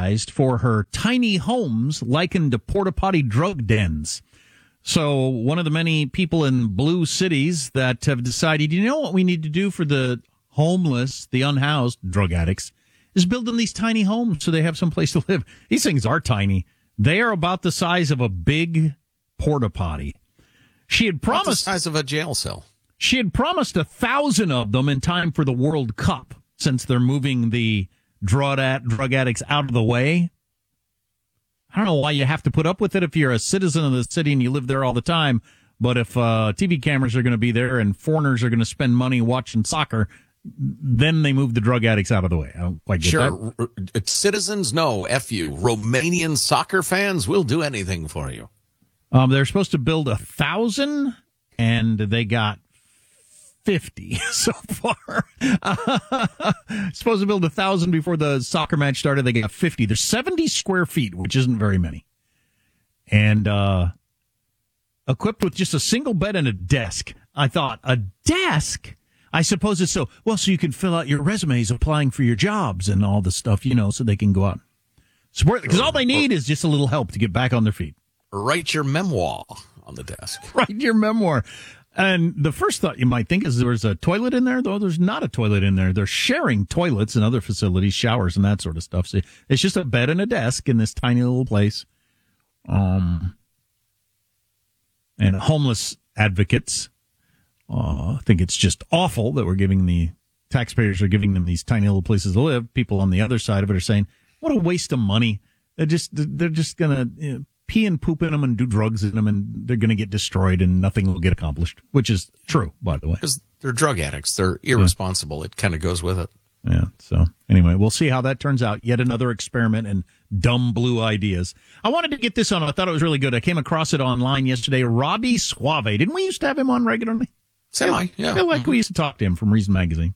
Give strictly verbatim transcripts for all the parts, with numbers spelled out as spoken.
criticized for her tiny homes likened to porta potty drug dens. So one of the many people in blue cities that have decided, you know what we need to do for the homeless, the unhoused drug addicts, is build them these tiny homes so they have some place to live. These things are tiny. They are about the size of a big porta potty. She had promised about the size of a jail cell. She had promised a thousand of them in time for the World Cup, since they're moving the drug drug addicts out of the way. I don't know why you have to put up with it if you're a citizen of the city and you live there all the time. But if uh, T V cameras are going to be there and foreigners are going to spend money watching soccer, then they move the drug addicts out of the way. I don't quite get sure. that. R- citizens, no. F you. Romanian soccer fans will do anything for you. Um, they're supposed to build a thousand, and they got fifty so far. Supposed to build a thousand before the soccer match started. They got fifty. There's seventy square feet, which isn't very many. And uh, equipped with just a single bed and a desk. I thought, a desk? I suppose it's so, well, so you can fill out your resumes applying for your jobs and all the stuff, you know, so they can go out. Support, because all they need is just a little help to get back on their feet. Write your memoir on the desk. Write your memoir. And the first thought you might think is there's a toilet in there, though there's not a toilet in there. They're sharing toilets and other facilities, showers and that sort of stuff. So it's just a bed and a desk in this tiny little place. Um, and homeless advocates uh, think it's just awful that we're giving the taxpayers are giving them these tiny little places to live. People on the other side of it are saying, what a waste of money. They're just, they're just going to, you know, pee and poop in them and do drugs in them, and they're going to get destroyed and nothing will get accomplished, which is true, by the way. Because they're drug addicts. They're irresponsible. Yeah. It kind of goes with it. Yeah. So anyway, we'll see how that turns out. Yet another experiment in dumb blue ideas. I wanted to get this on. I thought it was really good. I came across it online yesterday. Robbie Suave. Didn't we used to have him on regularly? Semi, yeah. I feel like mm-hmm. we used to talk to him from Reason Magazine.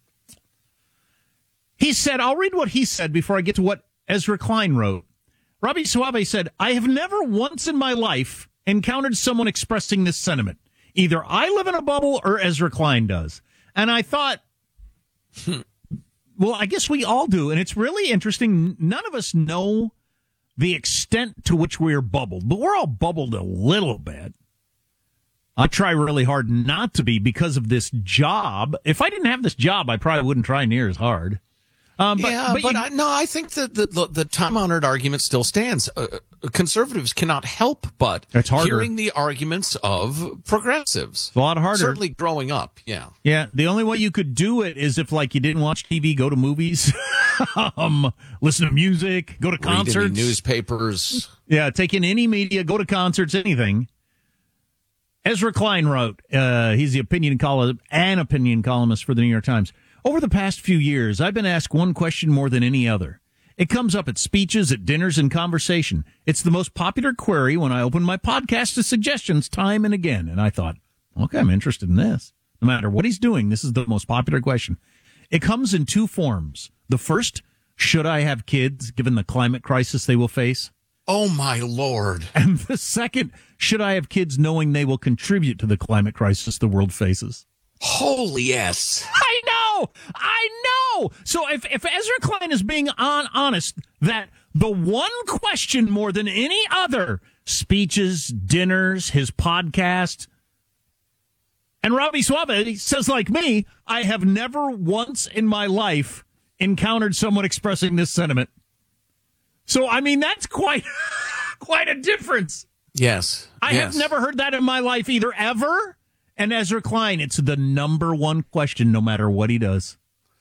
He said, I'll read what he said before I get to what Ezra Klein wrote. Robbie Suave said, I have never once in my life encountered someone expressing this sentiment. Either I live in a bubble or Ezra Klein does. And I thought, well, I guess we all do. And it's really interesting. None of us know the extent to which we're bubbled, but we're all bubbled a little bit. I try really hard not to be because of this job. If I didn't have this job, I probably wouldn't try near as hard. Um, but, yeah, but, but you, I, no, I think that the, the, the time-honored argument still stands. Uh, conservatives cannot help but hearing the arguments of progressives. It's a lot harder. Certainly growing up, yeah. Yeah, the only way you could do it is if, like, you didn't watch T V, go to movies, um, listen to music, go to concerts. Read any newspapers. Yeah, take in any media, go to concerts, anything. Ezra Klein wrote, uh, he's the opinion column, an opinion columnist for the New York Times. Over the past few years, I've been asked one question more than any other. It comes up at speeches, at dinners, and conversation. It's the most popular query when I open my podcast to suggestions time and again. And I thought, okay, I'm interested in this. No matter what he's doing, this is the most popular question. It comes in two forms. The first, should I have kids, given the climate crisis they will face? Oh, my Lord. And the second, should I have kids knowing they will contribute to the climate crisis the world faces? Holy yes. I know. I know. So if, if Ezra Klein is being on honest that the one question more than any other, speeches, dinners, his podcast, and Robbie Suave says, like me, I have never once in my life encountered someone expressing this sentiment. So, I mean, that's quite, quite a difference. Yes. I yes. have never heard that in my life either, ever. And Ezra Klein, it's the number one question, no matter what he does.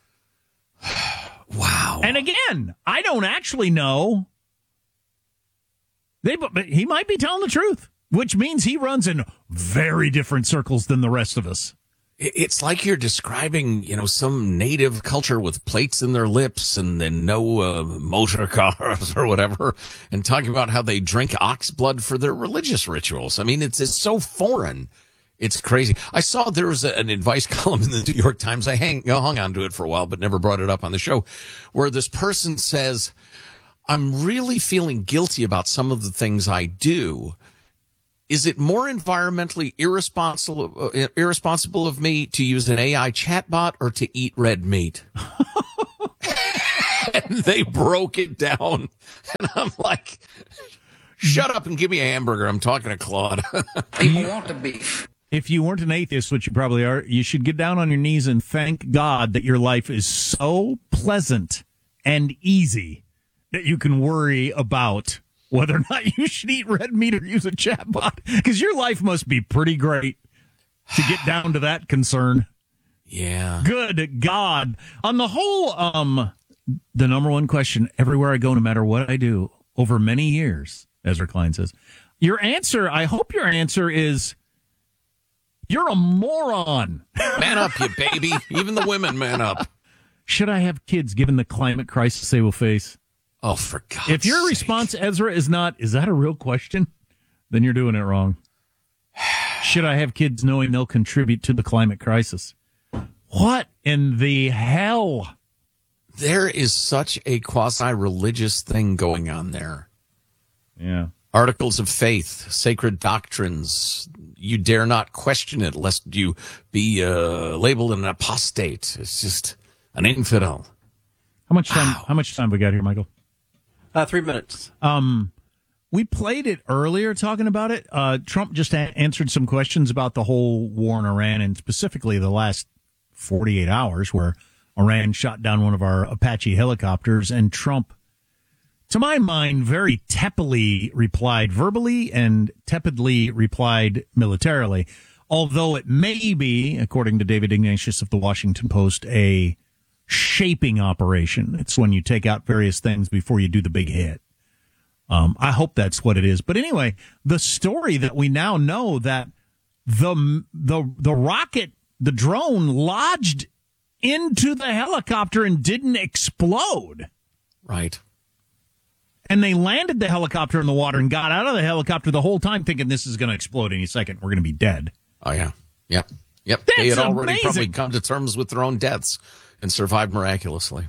Wow. And again, I don't actually know. They, but he might be telling the truth, which means he runs in very different circles than the rest of us. It's like you're describing, you know, some native culture with plates in their lips and then no uh, motor cars or whatever, and talking about how they drink ox blood for their religious rituals. I mean, it's it's so foreign. It's crazy. I saw there was a, an advice column in the New York Times. I hang, I hung on to it for a while, but never brought it up on the show, where this person says, I'm really feeling guilty about some of the things I do. Is it more environmentally irresponsible, uh, irresponsible of me to use an A I chatbot or to eat red meat? And And they broke it down. And I'm like, shut up and give me a hamburger. I'm talking to Claude. People want the beef. If you weren't an atheist, which you probably are, you should get down on your knees and thank God that your life is so pleasant and easy that you can worry about whether or not you should eat red meat or use a chatbot. Because your life must be pretty great to get down to that concern. Yeah. Good God. On the whole, um, the number one question everywhere I go, no matter what I do, over many years, Ezra Klein says, your answer, I hope your answer is, you're a moron. Man up, you baby. Even the women, man up. Should I have kids given the climate crisis they will face? Oh, for God's If your sake. response, Ezra, is not, is that a real question? Then you're doing it wrong. Should I have kids knowing they'll contribute to the climate crisis? What in the hell? There is such a quasi-religious thing going on there. Yeah. Articles of faith, sacred doctrines. You dare not question it, lest you be uh, labeled an apostate. It's just an infidel. How much time? Wow. How much time we got here, Michael? Uh, three minutes. Um, we played it earlier, talking about it. Uh, Trump just a- answered some questions about the whole war in Iran, and specifically the last forty-eight hours, where Iran shot down one of our Apache helicopters, and Trump, to my mind, very tepidly replied verbally and tepidly replied militarily, although it may be, according to David Ignatius of the Washington Post, a shaping operation. It's when you take out various things before you do the big hit. Um, I hope that's what it is. But anyway, the story that we now know that the the the rocket, the drone, lodged into the helicopter and didn't explode. Right. And they landed the helicopter in the water and got out of the helicopter the whole time thinking this is going to explode any second. We're going to be dead. Oh, yeah. Yep. Yep. That's they had already amazing. probably come to terms with their own deaths and survived miraculously.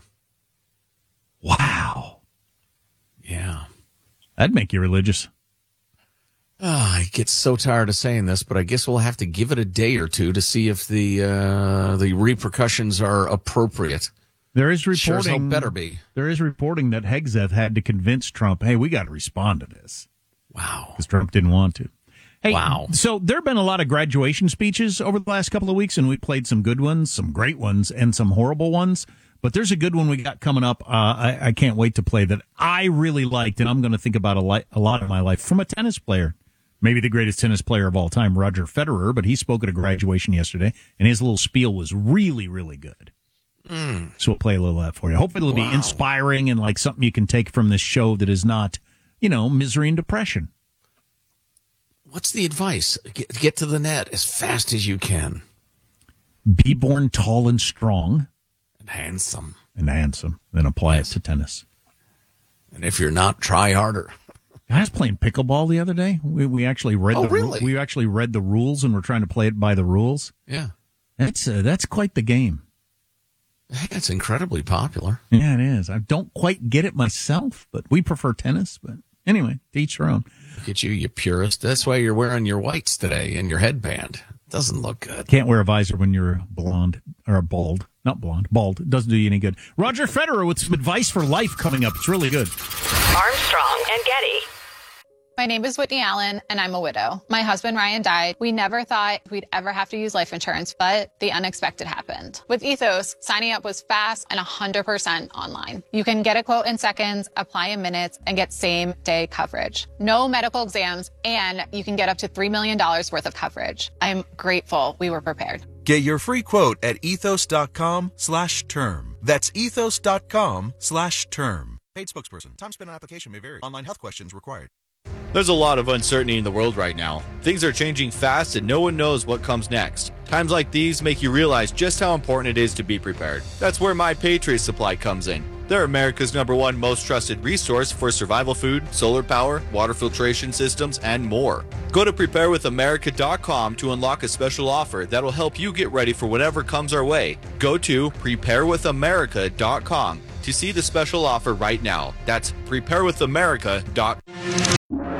Wow. Yeah. That'd make you religious. Oh, I get so tired of saying this, but I guess we'll have to give it a day or two to see if the uh, the repercussions are appropriate. There is Sure as hell reporting. better be. There is reporting that Hegseth had to convince Trump, hey, we got to respond to this. Wow. Because Trump didn't want to. Hey, Wow. So there have been a lot of graduation speeches over the last couple of weeks, and we played some good ones, some great ones, and some horrible ones. But there's a good one we got coming up. Uh, I, I can't wait to play that I really liked, and I'm going to think about a, li- a lot of my life from a tennis player. Maybe the greatest tennis player of all time, Roger Federer, but he spoke at a graduation yesterday, and his little spiel was really, really good. Mm. So we'll play a little of that for you. Hopefully it'll Wow. be inspiring and like something you can take from this show that is not, you know, misery and depression. What's the advice? Get, get to the net as fast as you can. Be born tall and strong And handsome. and handsome, then apply it to tennis. And if you're not, try harder. I was playing pickleball the other day. We we actually read Oh, the really? we actually read the rules and we're trying to play it by the rules. Yeah. That's uh, that's quite the game. Hey, it's incredibly popular. Yeah, it is. I don't quite get it myself, but we prefer tennis. But anyway, to each their own. Look at you, you purist. That's why you're wearing your whites today and your headband. Doesn't look good. Can't wear a visor when you're blonde or bald. Not blonde, bald. It doesn't do you any good. Roger Federer with some advice for life coming up. It's really good. Armstrong and Getty. My name is Whitney Allen, and I'm a widow. My husband, Ryan, died. We never thought we'd ever have to use life insurance, but the unexpected happened. With Ethos, signing up was fast and one hundred percent online. You can get a quote in seconds, apply in minutes, and get same-day coverage. No medical exams, and you can get up to three million dollars worth of coverage. I'm grateful we were prepared. Get your free quote at ethos.com slash term. That's ethos.com slash term. Paid spokesperson. Time spent on application may vary. Online health questions required. There's a lot of uncertainty in the world right now. Things are changing fast and no one knows what comes next. Times like these make you realize just how important it is to be prepared. That's where My Patriot Supply comes in. They're America's number one most trusted resource for survival food, solar power, water filtration systems, and more. Go to prepare with america dot com to unlock a special offer that'll help you get ready for whatever comes our way. Go to prepare with america dot com to see the special offer right now. That's prepare with america dot com. Everyone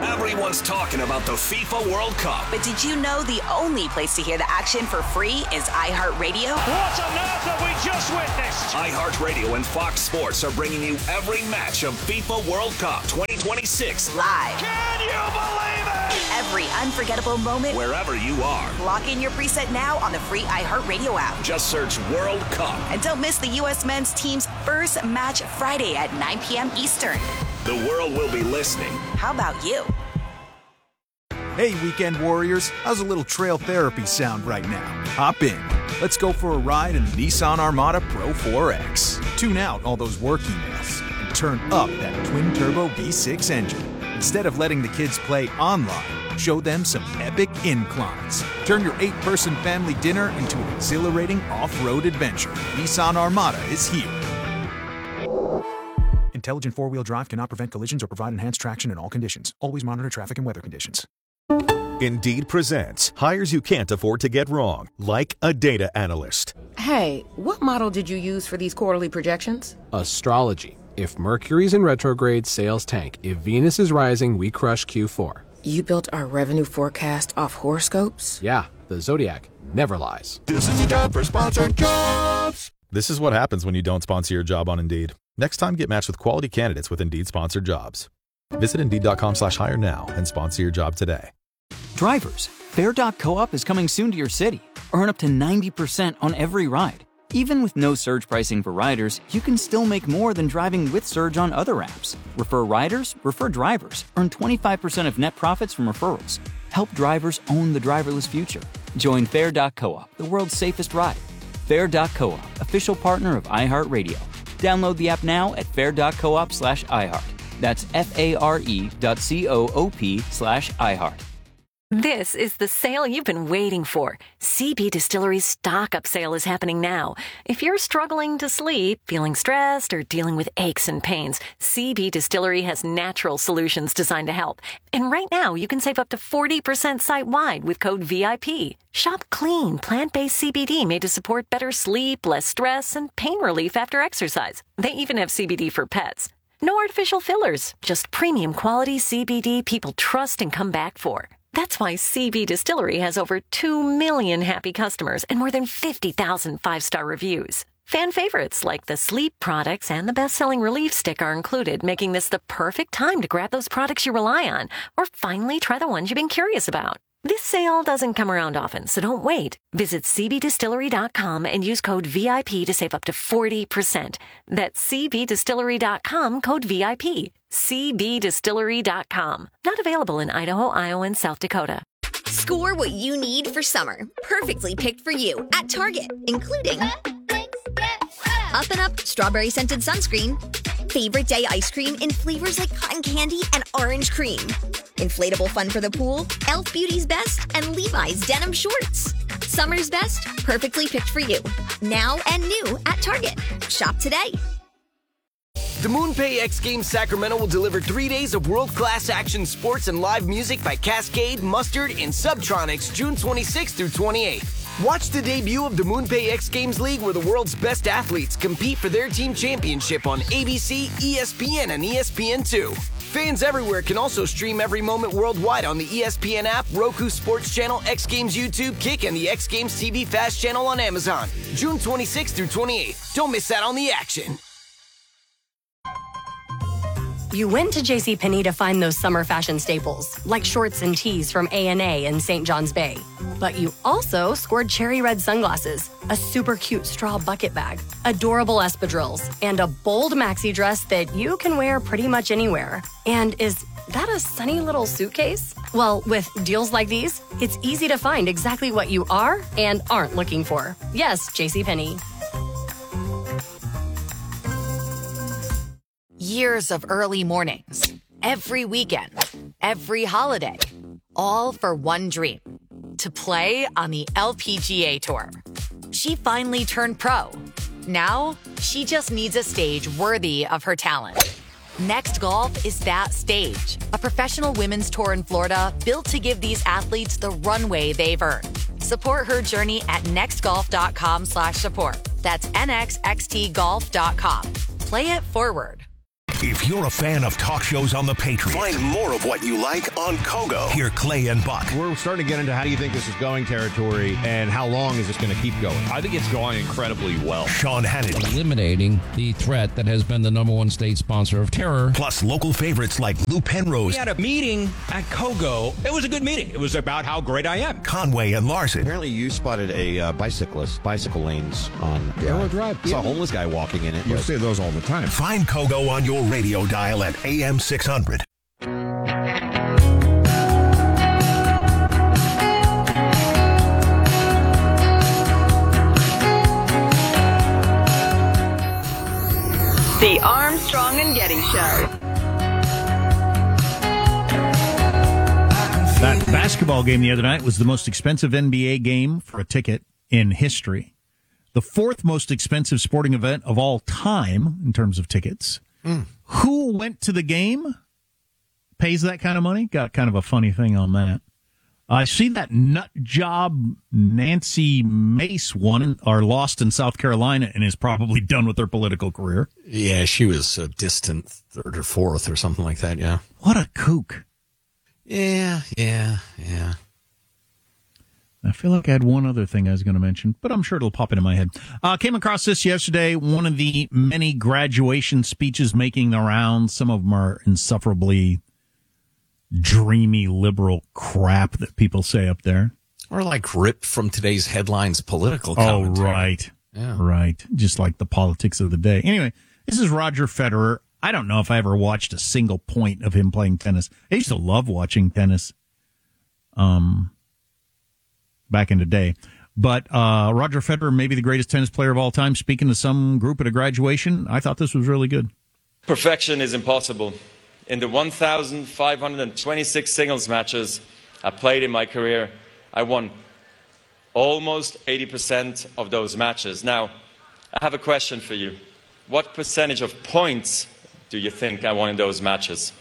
Everyone's talking about the FIFA World Cup. But did you know the only place to hear the action for free is iHeartRadio? What on earth have we just witnessed? iHeartRadio and Fox Sports are bringing you every match of FIFA World Cup twenty twenty-six live. Can you believe it? Every unforgettable moment, wherever you are. Lock in your preset now on the free iHeartRadio app. Just search World Cup. And don't miss the U S men's team's first match Friday at nine p.m. Eastern. The world will be listening. How about you? Hey, weekend warriors. How's a little trail therapy sound right now? Hop in. Let's go for a ride in the Nissan Armada Pro four X. Tune out all those work emails and turn up that twin-turbo V six engine. Instead of letting the kids play online, show them some epic inclines. Turn your eight-person family dinner into an exhilarating off-road adventure. Nissan Armada is here. Intelligent four-wheel drive cannot prevent collisions or provide enhanced traction in all conditions. Always monitor traffic and weather conditions. Indeed presents hires you can't afford to get wrong, like a data analyst. Hey, what model did you use for these quarterly projections? Astrology. If Mercury's in retrograde, sales tank. If Venus is rising, we crush Q four. You built our revenue forecast off horoscopes? Yeah, the Zodiac never lies. This is a job for sponsored jobs. This is what happens when you don't sponsor your job on Indeed. Next time, get matched with quality candidates with Indeed sponsored jobs. Visit Indeed.com slash hire now and sponsor your job today. Drivers, Fair Co-op is coming soon to your city. Earn up to ninety percent on every ride. Even with no surge pricing for riders, you can still make more than driving with surge on other apps. Refer riders, refer drivers. Earn twenty-five percent of net profits from referrals. Help drivers own the driverless future. Join Fair Co-op, the world's safest ride. Fair Co-op, official partner of iHeartRadio. Download the app now at fair.coop slash iHeart. That's F-A-R-E dot C-O-O-P slash iHeart. This is the sale you've been waiting for. C B Distillery's stock-up sale is happening now. If you're struggling to sleep, feeling stressed, or dealing with aches and pains, C B Distillery has natural solutions designed to help. And right now, you can save up to forty percent site-wide with code V I P. Shop clean, plant-based C B D made to support better sleep, less stress, and pain relief after exercise. They even have C B D for pets. No artificial fillers, just premium quality C B D people trust and come back for. That's why C B Distillery has over two million happy customers and more than fifty thousand five-star reviews. Fan favorites like the sleep products and the best-selling Relief Stick are included, making this the perfect time to grab those products you rely on or finally try the ones you've been curious about. This sale doesn't come around often, so don't wait. Visit C B distillery dot com and use code V I P to save up to forty percent. That's C B distillery dot com, code V I P. C B distillery dot com. Not available in Idaho, Iowa, and South Dakota. Score what you need for summer. Perfectly picked for you at Target, including Up and Up Strawberry Scented Sunscreen, Favorite Day Ice Cream in flavors like cotton candy and orange cream, Inflatable Fun for the Pool, e l f Beauty's Best, and Levi's Denim Shorts. Summer's best, perfectly picked for you. Now and new at Target. Shop today. The MoonPay X Games Sacramento will deliver three days of world-class action sports and live music by Cascade, Mustard, and Subtronics June twenty-sixth through twenty-eighth. Watch the debut of the MoonPay X Games League, where the world's best athletes compete for their team championship on A B C, E S P N, and E S P N two. Fans everywhere can also stream every moment worldwide on the E S P N app, Roku Sports Channel, X Games YouTube, Kick, and the X Games T V Fast Channel on Amazon. June twenty-sixth through twenty-eighth. Don't miss out on the action. You went to JCPenney to find those summer fashion staples, like shorts and tees from A and A in Saint John's Bay. But you also scored cherry red sunglasses, a super cute straw bucket bag, adorable espadrilles, and a bold maxi dress that you can wear pretty much anywhere. And is that a sunny little suitcase? Well, with deals like these, it's easy to find exactly what you are and aren't looking for. Yes, JCPenney. Years of early mornings, every weekend, every holiday, all for one dream, to play on the L P G A Tour. She finally turned pro. Now, she just needs a stage worthy of her talent. Next Golf is that stage, a professional women's tour in Florida built to give these athletes the runway they've earned. Support her journey at nextgolf.com slash support. That's N X X T golf dot com. Play it forward. If you're a fan of talk shows on the Patriot, find more of what you like on Kogo. Hear Clay and Buck. We're starting to get into how do you think this is going territory and how long is this going to keep going? I think it's going incredibly well. Sean Hannity. Eliminating the threat that has been the number one state sponsor of terror. Plus local favorites like Lou Penrose. We had a meeting at Kogo. It was a good meeting. It was about how great I am. Conway and Larson. Apparently you spotted a uh, bicyclist, bicycle lanes on Arrow Drive. I saw a homeless guy walking in it. You see those all the time. Find Kogo on your radio dial at A M six hundred. The Armstrong and Getty Show. That basketball game the other night was the most expensive N B A game for a ticket in history. The fourth most expensive sporting event of all time in terms of tickets. Mm. Who went to the game? Pays that kind of money? Got kind of a funny thing on that. I see that nut job Nancy Mace won or lost in South Carolina and is probably done with her political career. Yeah, she was a distant third or fourth or something like that, yeah. What a kook. Yeah, yeah, yeah. I feel like I had one other thing I was going to mention, but I'm sure it'll pop into my head. Uh, came across this yesterday, one of the many graduation speeches making the rounds. Some of them are insufferably dreamy liberal crap that people say up there. Or like ripped from today's headlines political commentary. Oh, right. Yeah. Right. Just like the politics of the day. Anyway, this is Roger Federer. I don't know if I ever watched a single point of him playing tennis. I used to love watching tennis um, back in the day. But uh, Roger Federer, maybe the greatest tennis player of all time, speaking to some group at a graduation, I thought this was really good. Perfection is impossible. In the one thousand five hundred twenty-six singles matches I played in my career, I won almost eighty percent of those matches. Now, I have a question for you. What percentage of points do you think I won in those matches?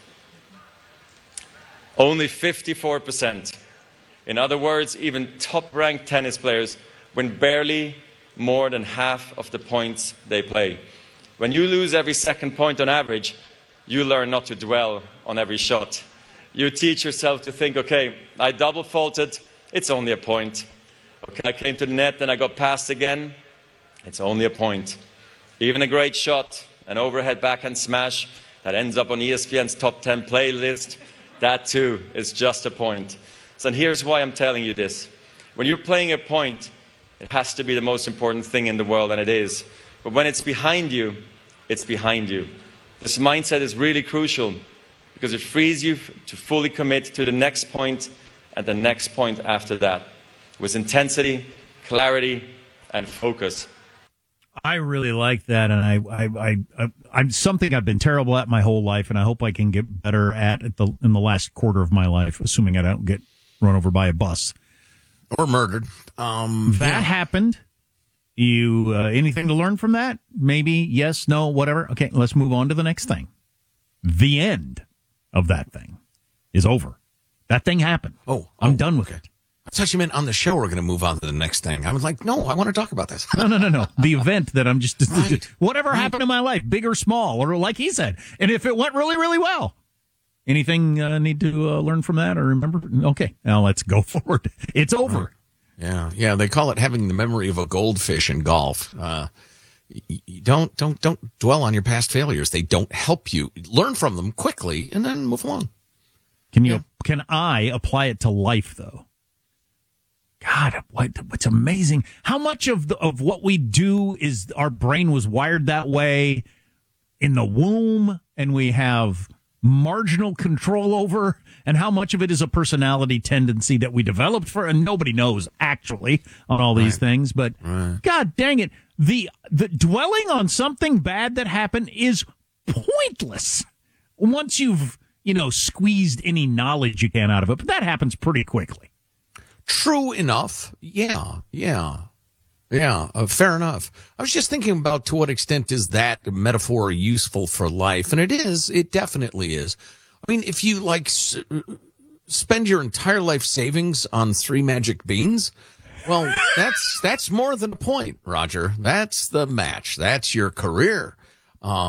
Only fifty-four percent. In other words, even top-ranked tennis players win barely more than half of the points they play. When you lose every second point on average, you learn not to dwell on every shot. You teach yourself to think, okay, I double faulted, it's only a point. Okay, I came to the net and I got passed again, it's only a point. Even a great shot, an overhead backhand smash that ends up on E S P N's top ten playlist, that too is just a point. So here's why I'm telling you this. When you're playing a point, it has to be the most important thing in the world, and it is. But when it's behind you, it's behind you. This mindset is really crucial because it frees you to fully commit to the next point and the next point after that with intensity, clarity, and focus. I really like that, and I, I, I, I, I'm something I've been terrible at my whole life, and I hope I can get better at, at the in the last quarter of my life, assuming I don't get run over by a bus or murdered. Um, that yeah. happened. You uh, anything to learn from that? Maybe yes, no, whatever. Okay, let's move on to the next thing. The end of that thing is over. That thing happened. Oh, I'm oh, done with okay. it. I thought you meant on the show we're going to move on to the next thing. I was like, no, I want to talk about this. no, no, no, no. The event that I'm just, right. whatever right. happened in my life, big or small, or like he said, and if it went really, really well. Anything uh, need to uh, learn from that or remember? Okay, now let's go forward. It's over. Right. Yeah, yeah. They call it having the memory of a goldfish in golf. Uh, you don't, don't, don't dwell on your past failures. They don't help you. Learn from them quickly and then move along. Can you? Yeah. Can I apply it to life though? God, what, what's amazing? How much of the, of what we do is our brain was wired that way in the womb, and we have marginal control over, and how much of it is a personality tendency that we developed for, and nobody knows actually on all these right. things. But right. God dang it, the the dwelling on something bad that happened is pointless once you've you know squeezed any knowledge you can out of it. But that happens pretty quickly. True enough. Yeah, yeah, yeah, uh, fair enough. I was just thinking about to what extent is that metaphor useful for life? And it is. It definitely is. I mean, if you, like, s- spend your entire life savings on three magic beans, well, that's that's more than a point, Roger. That's the match. That's your career. Um,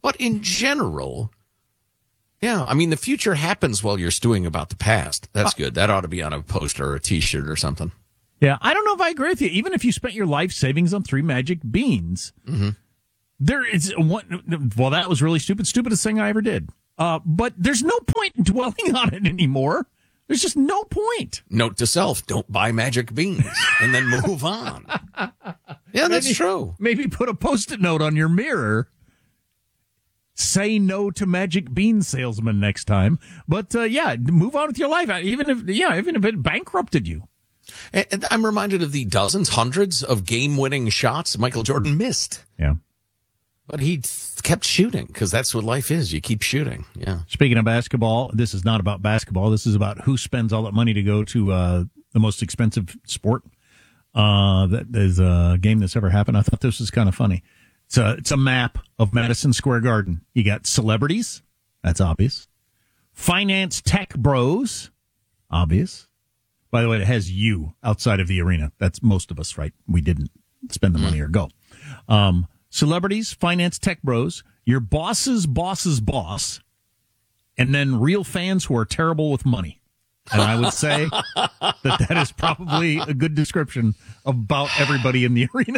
But in general, yeah, I mean, the future happens while you're stewing about the past. That's good. That ought to be on a poster or a T-shirt or something. Yeah, I don't know if I agree with you. Even if you spent your life savings on three magic beans, mm-hmm. there is one. Well, that was really stupid. Stupidest thing I ever did. Uh, but there's no point in dwelling on it anymore. There's just no point. Note to self: don't buy magic beans, and then move on. Yeah, that's maybe, true. Maybe put a Post-it note on your mirror. Say no to magic bean salesman next time. But, uh, yeah, move on with your life. Even if, yeah, even if it bankrupted you. And, and I'm reminded of the dozens, hundreds of game-winning shots Michael Jordan missed. Yeah. But he kept shooting because that's what life is. You keep shooting. Yeah. Speaking of basketball, this is not about basketball. This is about who spends all that money to go to uh, the most expensive sport. Uh, that is a game that's ever happened. I thought this was kind of funny. It's a, it's a map of Madison Square Garden. You got celebrities. That's obvious. Finance tech bros. Obvious. By the way, it has you outside of the arena. That's most of us, right? We didn't spend the money or go. Um, celebrities, finance tech bros, your boss's boss's boss, and then real fans who are terrible with money. And I would say that that is probably a good description of about everybody in the arena.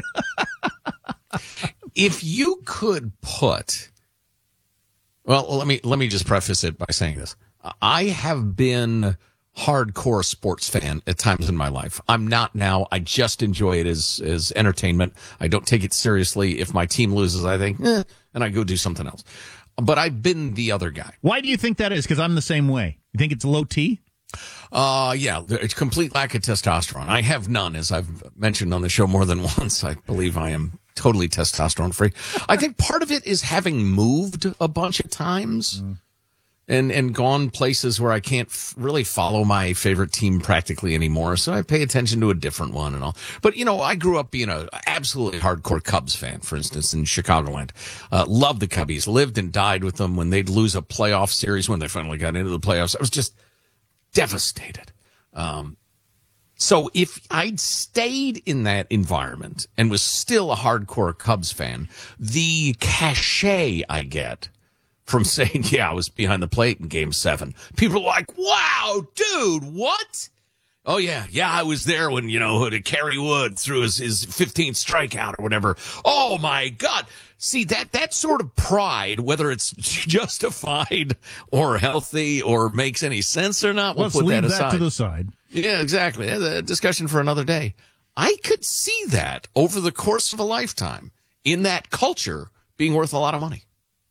If you could put, well, let me let me just preface it by saying this. I have been hardcore sports fan at times in my life. I'm not now. I just enjoy it as as entertainment. I don't take it seriously. If my team loses, I think, eh, and I go do something else. But I've been the other guy. Why do you think that is? Because I'm the same way. You think it's low T? Uh, yeah, it's complete lack of testosterone. I have none, as I've mentioned on the show more than once. I believe I am totally testosterone free. I think part of it is having moved a bunch of times mm. and, and gone places where I can't f- really follow my favorite team practically anymore. So I pay attention to a different one and all. But, you know, I grew up being a absolutely hardcore Cubs fan, for instance, in Chicagoland. Uh, loved the Cubbies, lived and died with them when they'd lose a playoff series when they finally got into the playoffs. I was just devastated. Um, so if I'd stayed in that environment and was still a hardcore Cubs fan, the cachet I get from saying, yeah, I was behind the plate in game seven, people are like, wow, dude, what? Oh, yeah, yeah, I was there when, you know, Kerry Wood threw his, his fifteenth strikeout or whatever. Oh, my God. See, that, that sort of pride, whether it's justified or healthy or makes any sense or not, we'll Let's put leave that aside. that to the side. Yeah, exactly. That's a discussion for another day. I could see that over the course of a lifetime in that culture being worth a lot of money.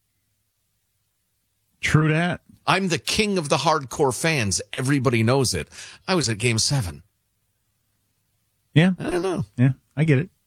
True that. I'm the king of the hardcore fans. Everybody knows it. I was at game seven. Yeah. I don't know. Yeah, I get it.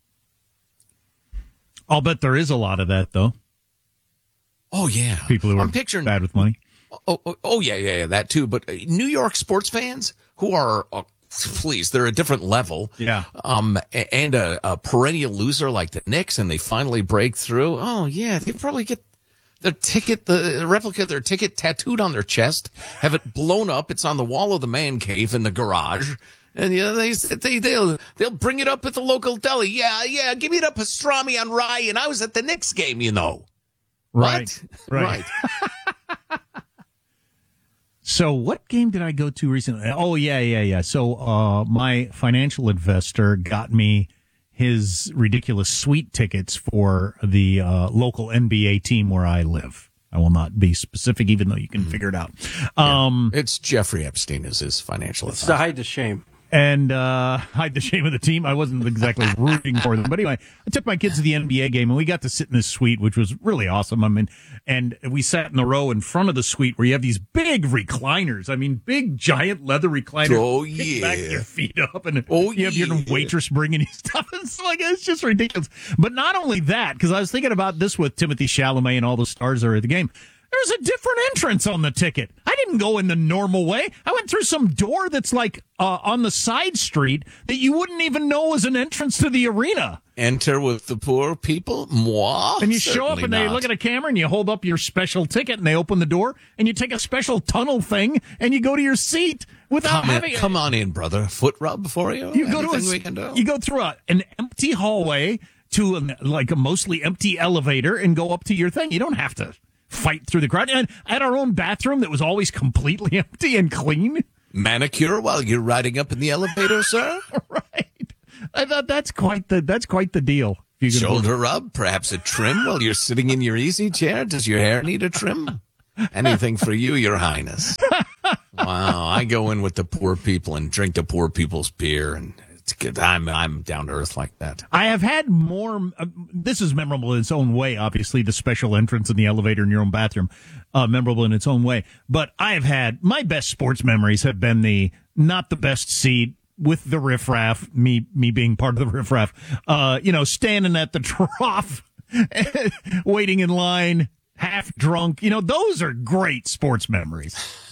I'll bet there is a lot of that, though. Oh, yeah. People who are I'm picturing, bad with money. Oh, oh, oh yeah, yeah, yeah, that too. But New York sports fans who are, oh, please, they're a different level. Yeah. Um, and a, a perennial loser like the Knicks, and they finally break through. Oh, yeah, they probably get their ticket, the replica of their ticket tattooed on their chest, have it blown up. It's on the wall of the man cave in the garage. And you know, they, they, they'll, they'll bring it up at the local deli. Yeah, yeah, give me the pastrami on rye. And I was at the Knicks game, you know. Right. What? Right. right. So what game did I go to recently? Oh, yeah, yeah, yeah. So uh, my financial investor got me his ridiculous suite tickets for the uh, local N B A team where I live. I will not be specific, even though you can figure it out. Um, yeah. It's Jeffrey Epstein is his financial advisor. It's to hide the shame. And uh, hide the shame of the team. I wasn't exactly rooting for them. But anyway, I took my kids to the N B A game, and we got to sit in this suite, which was really awesome. I mean, and we sat in the row in front of the suite where you have these big recliners. I mean, big, giant leather recliners. Oh, Kick yeah. back your feet up, and oh, you have yeah. your waitress bringing you stuff. It's like, it's just ridiculous. But not only that, because I was thinking about this with Timothée Chalamet and all the stars that are at the game. There's a different entrance on the ticket. I didn't go in the normal way. I went through some door that's like uh, on the side street that you wouldn't even know was an entrance to the arena. Enter with the poor people? Moi? And you show up and not. they look at a camera and you hold up your special ticket and they open the door and you take a special tunnel thing and you go to your seat without come having in, Come on in, brother. Foot rub for you? You go Anything to a, we can do? You go through a, an empty hallway to a, like a mostly empty elevator and go up to your thing. You don't have to fight through the crowd. And at our own bathroom that was always completely empty and clean. Manicure while you're riding up in the elevator, sir? Right. I thought that's quite the that's quite the deal. You can Shoulder rub, perhaps a trim while you're sitting in your easy chair. Does your hair need a trim? Anything for you, Your Highness. Wow, I go in with the poor people and drink the poor people's beer, and it's good. I'm I'm down to earth like that. I have had more. Uh, this is memorable in its own way. Obviously, the special entrance in the elevator in your own bathroom, uh, memorable in its own way. But I have had my best sports memories have been the not the best seat. With the riffraff, me me being part of the riffraff, uh, you know, standing at the trough, waiting in line, half drunk. You know, those are great sports memories.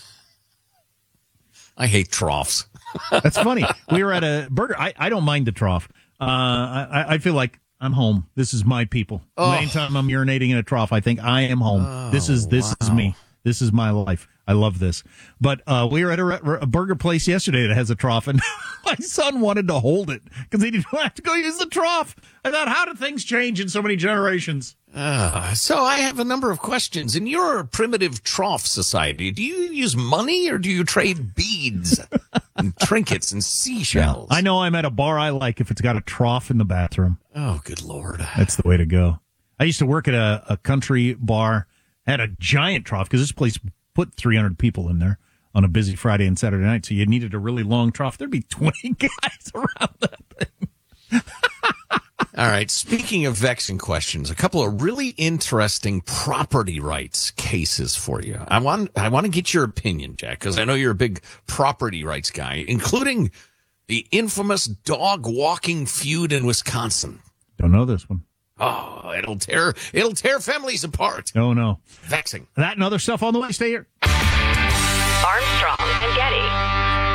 I hate troughs. That's funny. We were at a burger. I, I don't mind the trough. Uh, I, I feel like I'm home. This is my people. Oh. Anytime I'm urinating in a trough, I think I am home. Oh, this is this wow. is me. This is my life. I love this. But uh, we were at a, a burger place yesterday that has a trough, and my son wanted to hold it because he didn't have to go use the trough. I thought, how do things change in so many generations? Uh, so I have a number of questions. In your primitive trough society, do you use money or do you trade beads and trinkets and seashells? I know I'm at a bar I like if it's got a trough in the bathroom. Oh, good Lord. That's the way to go. I used to work at a, a country bar, had a giant trough because this place put three hundred people in there on a busy Friday and Saturday night, so you needed a really long trough. There'd be twenty guys around that thing. All right, speaking of vexing questions, a couple of really interesting property rights cases for you. I want I want to get your opinion, Jack, because I know you're a big property rights guy, including the infamous dog walking feud in Wisconsin. Don't know this one. Oh, it'll tear it'll tear families apart. Oh, no. Vexing. That and other stuff on the way. Stay here. Armstrong and Getty.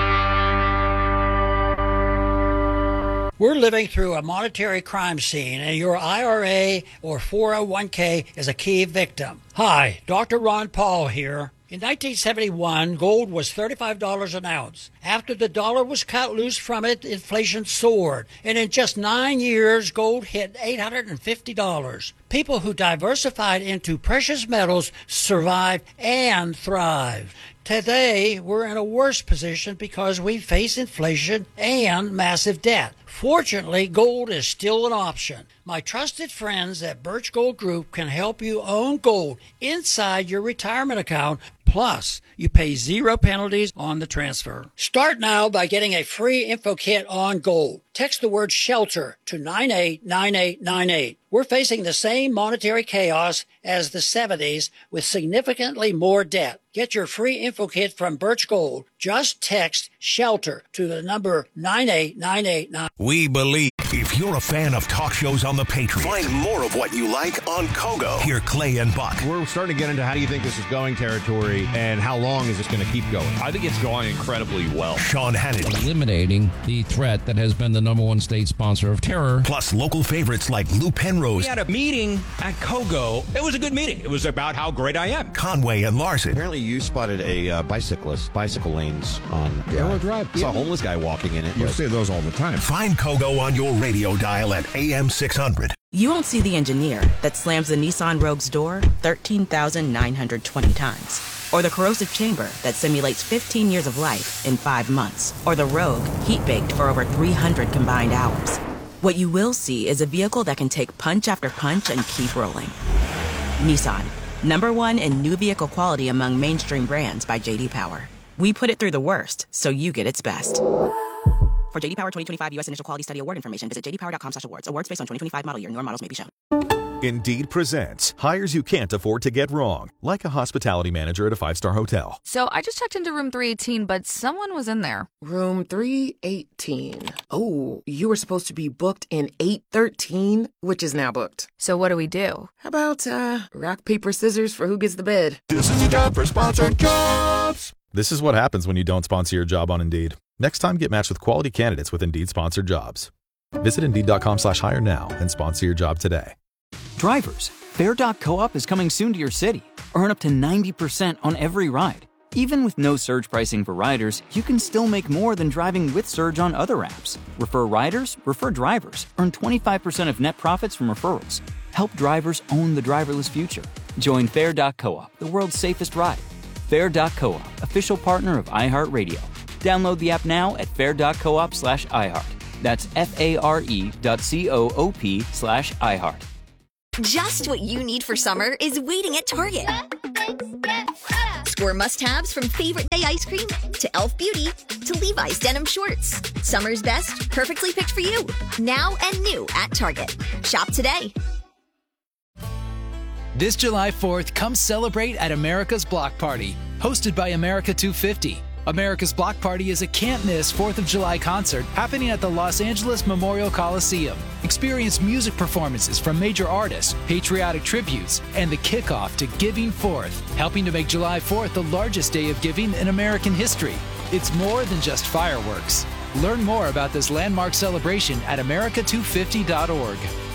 We're living through a monetary crime scene, and your I R A or four oh one k is a key victim. Hi, Doctor Ron Paul here. In nineteen seventy-one, gold was thirty-five dollars an ounce. After the dollar was cut loose from it, inflation soared. And in just nine years, gold hit eight hundred fifty dollars. People who diversified into precious metals survived and thrived. Today, we're in a worse position because we face inflation and massive debt. Fortunately, gold is still an option. My trusted friends at Birch Gold Group can help you own gold inside your retirement account. Plus, you pay zero penalties on the transfer. Start now by getting a free info kit on gold. Text the word SHELTER to nine eight nine eight nine eight. We're facing the same monetary chaos as the seventies with significantly more debt. Get your free info kit from Birch Gold. Just text SHELTER to the number nine eight nine eight nine. We believe. If you're a fan of talk shows on the Patriot, find more of what you like on Kogo. Hear Clay and Buck. We're starting to get into how do you think this is going territory and how long is this going to keep going? I think it's going incredibly well. Sean Hannity. Eliminating the threat that has been the number one state sponsor of terror. Plus local favorites like Lou Penrose. We had a meeting at Kogo. It was a good meeting. It was about how great I am. Conway and Larson. Apparently you spotted a uh, bicyclist, bicycle lanes on Arrow Drive. Saw a homeless guy walking in it. You see those all the time. Find Kogo on your radio dial at A M six hundred. You won't see the engineer that slams the Nissan Rogue's door thirteen thousand nine hundred twenty times. Or the corrosive chamber that simulates fifteen years of life in five months. Or the Rogue heat-baked for over three hundred combined hours. What you will see is a vehicle that can take punch after punch and keep rolling. Nissan, number one in new vehicle quality among mainstream brands by J D Power. We put it through the worst, so you get its best. For J D Power twenty twenty-five U S Initial Quality Study Award information, visit j d power dot com slash awards. Awards based on twenty twenty-five model year. Newer models may be shown. Indeed presents hires you can't afford to get wrong, like a hospitality manager at a five-star hotel. So I just checked into room three eighteen, but someone was in there. Room three eighteen. Oh, you were supposed to be booked in eight thirteen, which is now booked. So what do we do? How about uh, rock, paper, scissors for who gets the bed? This is your job for sponsored jobs. This is what happens when you don't sponsor your job on Indeed. Next time, get matched with quality candidates with Indeed-sponsored jobs. Visit Indeed.com slash hire now and sponsor your job today. Drivers, Fair dot Co-op is coming soon to your city. Earn up to ninety percent on every ride. Even with no surge pricing for riders, you can still make more than driving with Surge on other apps. Refer riders, refer drivers. Earn twenty-five percent of net profits from referrals. Help drivers own the driverless future. Join Fair dot coop, the world's safest ride. Fair dot coop, official partner of iHeartRadio. Download the app now at fair dot coop slash iHeart. That's F-A-R-E dot C-O-O-P slash iHeart. Just what you need for summer is waiting at Target. Score must-haves from Favorite Day ice cream to e l f Beauty to Levi's denim shorts. Summer's best, perfectly picked for you. Now and new at Target. Shop today. This July fourth, come celebrate at America's Block Party, hosted by America two fifty. America's Block Party is a can't-miss fourth of July concert happening at the Los Angeles Memorial Coliseum. Experience music performances from major artists, patriotic tributes, and the kickoff to Giving Fourth, helping to make July fourth the largest day of giving in American history. It's more than just fireworks. Learn more about this landmark celebration at america two fifty dot org.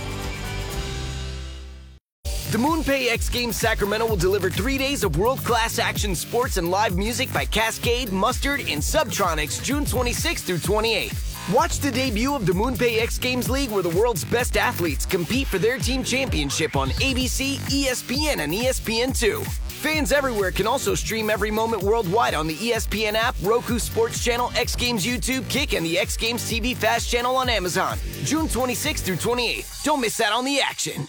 The MoonPay X Games Sacramento will deliver three days of world-class action sports and live music by Cascade, Mustard, and Subtronics June twenty-sixth through twenty-eighth. Watch the debut of the MoonPay X Games League where the world's best athletes compete for their team championship on A B C, E S P N, and E S P N two. Fans everywhere can also stream every moment worldwide on the E S P N app, Roku Sports Channel, X Games YouTube, Kick, and the X Games T V Fast Channel on Amazon. June twenty-sixth through twenty-eighth. Don't miss out on the action.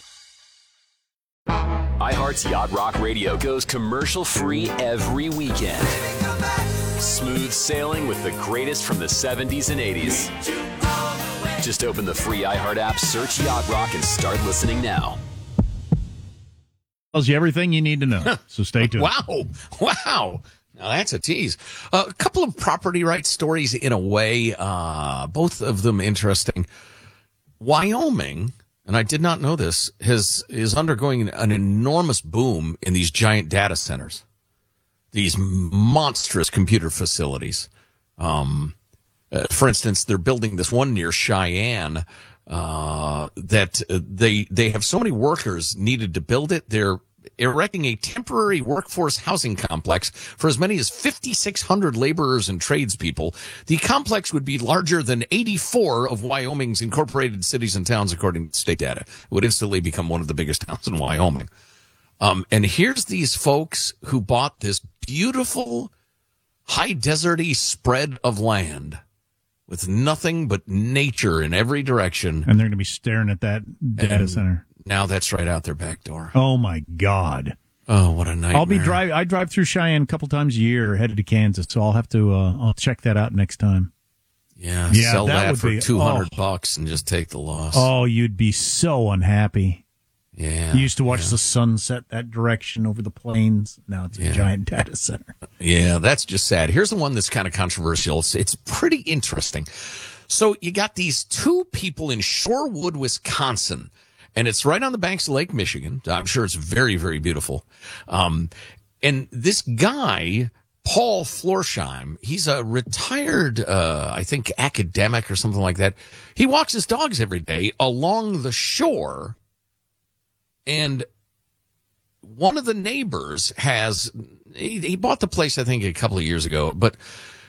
iHeart's Yacht Rock Radio goes commercial-free every weekend. Smooth sailing with the greatest from the seventies and eighties. Just open the free iHeart app, search Yacht Rock, and start listening now. Tells you everything you need to know, so stay tuned. Wow. Wow. Now, that's a tease. Uh, a couple of property rights stories in a way, uh, both of them interesting. Wyoming, and I did not know this, has is undergoing an enormous boom in these giant data centers, these monstrous computer facilities. Um, uh, for instance, they're building this one near Cheyenne uh, that uh, they they have so many workers needed to build it. They're erecting a temporary workforce housing complex for as many as fifty-six hundred laborers and tradespeople. The complex would be larger than eighty-four of Wyoming's incorporated cities and towns, according to state data. It would instantly become one of the biggest towns in Wyoming. Um, and here's these folks who bought this beautiful, high deserty spread of land with nothing but nature in every direction. And they're going to be staring at that data and center. Now that's right out their back door. Oh, my God. Oh, what a nightmare. I'll be drive. I drive through Cheyenne a couple times a year headed to Kansas, so I'll have to uh, I'll check that out next time. Yeah, yeah sell that, that would for be, two hundred oh. bucks and just take the loss. Oh, you'd be so unhappy. Yeah. You used to watch yeah. the sun set that direction over the plains. Now it's a yeah. giant data center. Yeah, that's just sad. Here's the one that's kind of controversial. It's, it's pretty interesting. So you got these two people in Shorewood, Wisconsin, and it's right on the banks of Lake Michigan. I'm sure it's very, very beautiful. Um, and this guy, Paul Florsheim, he's a retired, uh, I think, academic or something like that. He walks his dogs every day along the shore. And one of the neighbors has, he, he bought the place, I think, a couple of years ago, but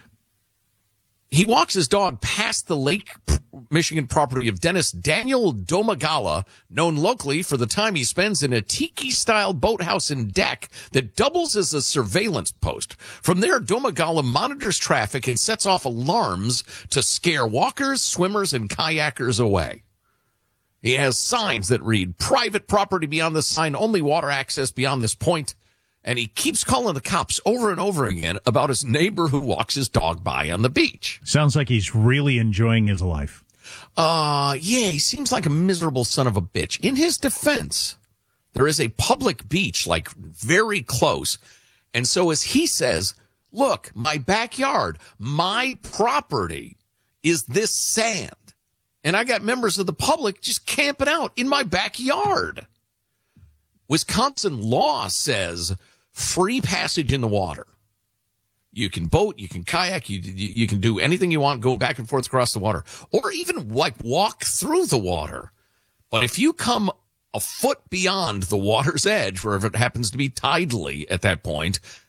he walks his dog past the Lake Michigan property of Dennis Daniel Domagala, known locally for the time he spends in a tiki-style boathouse and deck that doubles as a surveillance post. From there, Domagala monitors traffic and sets off alarms to scare walkers, swimmers, and kayakers away. He has signs that read, private property beyond this sign, only water access beyond this point. And he keeps calling the cops over and over again about his neighbor who walks his dog by on the beach. Sounds like he's really enjoying his life. Uh, yeah, he seems like a miserable son of a bitch. In his defense, there is a public beach, like, very close. And so as he says, look, my backyard, my property is this sand. And I got members of the public just camping out in my backyard. Wisconsin law says free passage in the water. You can boat, you can kayak, you, you you can do anything you want, go back and forth across the water, or even like walk through the water. But if you come a foot beyond the water's edge, wherever it happens to be tidally at that point,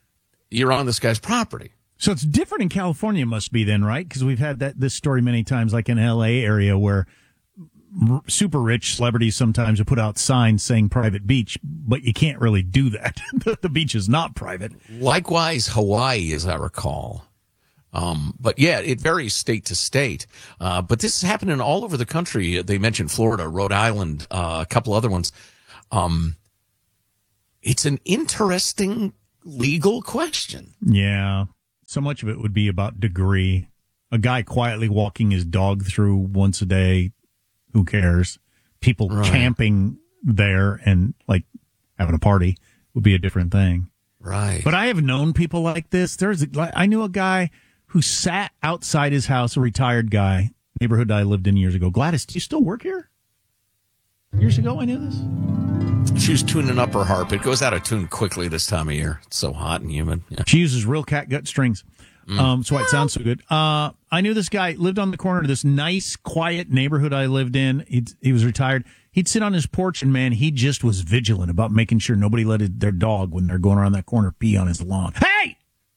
you're on this guy's property. So it's different in California, must be then, right? Because we've had that this story many times, like in L A area where r- super rich celebrities sometimes will put out signs saying private beach, but you can't really do that. The beach is not private. Likewise, Hawaii, as I recall. Um, but yeah, it varies state to state. Uh, but this is happening all over the country. They mentioned Florida, Rhode Island, uh, a couple other ones. Um, it's an interesting legal question. Yeah. So much of it would be about degree. A guy quietly walking his dog through once a day, who cares? People right. camping there and like having a party would be a different thing. Right. But I have known people like this. There's, a, I knew a guy who sat outside his house, a retired guy, neighborhood I lived in years ago. Gladys, do you still work here? Years ago, I knew this. She was tuning up her harp. It goes out of tune quickly this time of year. It's so hot and humid. Yeah. She uses real catgut strings. Mm. Um, so it sounds so good. Uh, I knew this guy lived on the corner of this nice, quiet neighborhood I lived in. He'd, he was retired. He'd sit on his porch, and, man, he just was vigilant about making sure nobody let his, their dog, when they're going around that corner, pee on his lawn. Hey!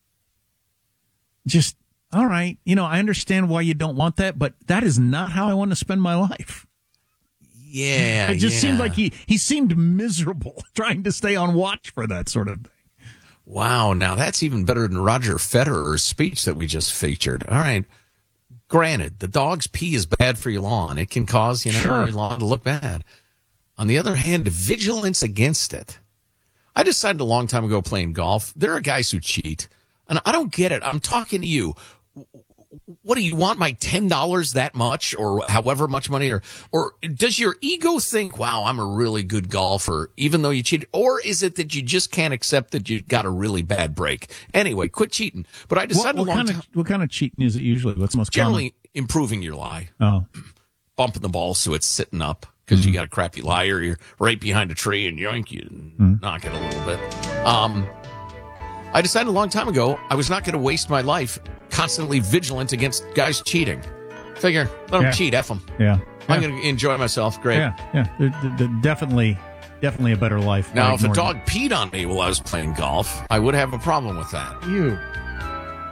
Just, all right. You know, I understand why you don't want that, but that is not how I want to spend my life. Yeah, It just yeah. seemed like he, he seemed miserable trying to stay on watch for that sort of thing. Wow, now that's even better than Roger Federer's speech that we just featured. All right. Granted, the dog's pee is bad for your lawn. It can cause, you know, Sure. your lawn to look bad. On the other hand, vigilance against it. I decided a long time ago playing golf, there are guys who cheat, and I don't get it. I'm talking to you. What do you want, my ten dollars that much, or however much money, or or does your ego think, wow, I'm a really good golfer, even though you cheated? Or is it that you just can't accept that you got a really bad break? Anyway, quit cheating. But I decided What, what a long kind time. of what kind of cheating is it usually? What's the most Generally improving your lie. common? Oh, Bumping the ball so it's sitting up because Mm-hmm. you got a crappy lie, or you're right behind a tree and yoink you and Mm-hmm. knock it a little bit. Um, I decided a long time ago I was not going to waste my life constantly vigilant against guys cheating. Figure, let them Yeah. cheat, F them. yeah. I'm yeah. going to enjoy myself. Great. Yeah, yeah. They're- they're- they're definitely, definitely a better life. Now, by if a ignoring dog peed on me while I was playing golf, I would have a problem with that. it. You.